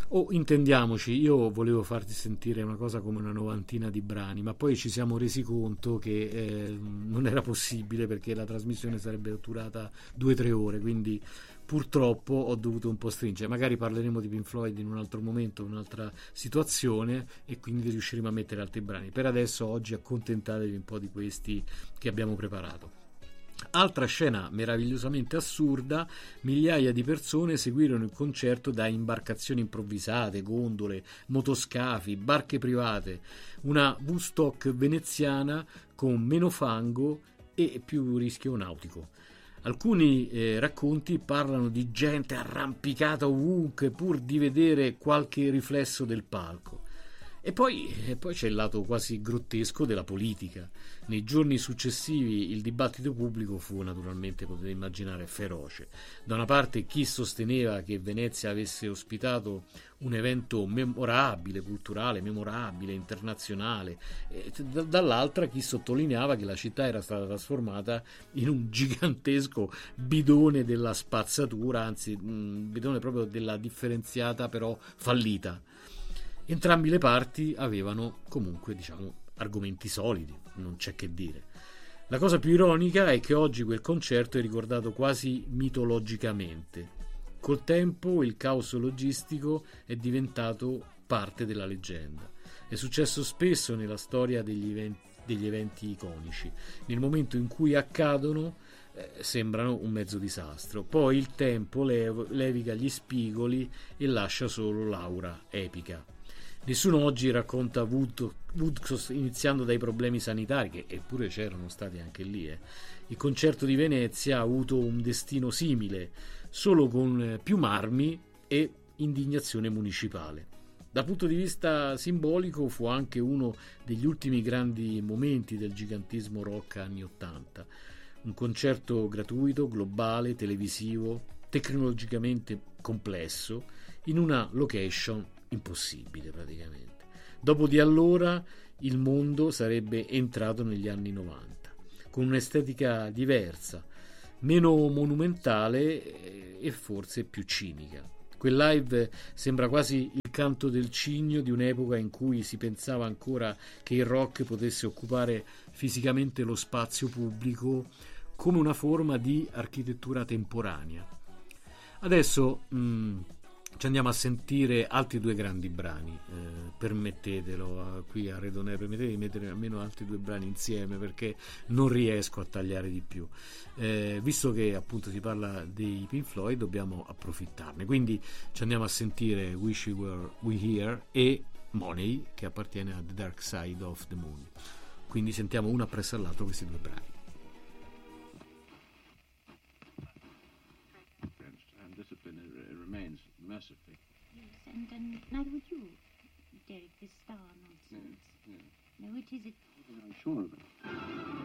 O intendiamoci, io volevo farti sentire una cosa come una novantina di brani, ma poi ci siamo resi conto che non era possibile perché la trasmissione sarebbe durata 2 o 3 ore, quindi purtroppo ho dovuto un po' stringere. Magari parleremo di Pink Floyd in un altro momento, in un'altra situazione, e quindi riusciremo a mettere altri brani. Per adesso oggi accontentatevi un po' di questi che abbiamo preparato. Altra scena meravigliosamente assurda: migliaia di persone seguirono il concerto da imbarcazioni improvvisate, gondole, motoscafi, barche private, una Woodstock veneziana con meno fango e più rischio nautico. Alcuni racconti parlano di gente arrampicata ovunque pur di vedere qualche riflesso del palco. E poi c'è il lato quasi grottesco della politica. Nei giorni successivi il dibattito pubblico fu, naturalmente, potete immaginare, feroce. Da una parte chi sosteneva che Venezia avesse ospitato un evento memorabile, culturale, memorabile, internazionale, e dall'altra chi sottolineava che la città era stata trasformata in un gigantesco bidone della spazzatura, anzi un bidone proprio della differenziata però fallita. Entrambi le parti avevano comunque, diciamo, argomenti solidi, non c'è che dire. La cosa più ironica è che oggi quel concerto è ricordato quasi mitologicamente. Col tempo il caos logistico è diventato parte della leggenda. È successo spesso nella storia degli eventi iconici. Nel momento in cui accadono sembrano un mezzo disastro. Poi il tempo leviga gli spigoli e lascia solo l'aura epica. Nessuno oggi racconta Woodstock iniziando dai problemi sanitari, che eppure c'erano stati anche lì. Il concerto di Venezia ha avuto un destino simile, solo con più marmi e indignazione municipale. Dal punto di vista simbolico fu anche uno degli ultimi grandi momenti del gigantismo rock anni '80. Un concerto gratuito, globale, televisivo, tecnologicamente complesso, in una location impossibile praticamente. Dopo di allora il mondo sarebbe entrato negli anni '90 con un'estetica diversa, meno monumentale e forse più cinica. Quel live sembra quasi il canto del cigno di un'epoca in cui si pensava ancora che il rock potesse occupare fisicamente lo spazio pubblico come una forma di architettura temporanea. Adesso ci andiamo a sentire altri 2 grandi brani, permettetelo, qui a Redonè, permettete di mettere almeno altri 2 brani insieme perché non riesco a tagliare di più. Visto che appunto si parla dei Pink Floyd, dobbiamo approfittarne, quindi ci andiamo a sentire Wish You Were Here e Money, che appartiene a The Dark Side of the Moon. Quindi sentiamo uno appresso all'altro questi 2 brani. Discipline remains massively. Yes, and neither would you, Derek, this star nonsense. Yeah. No, it is it. I'm sure of it.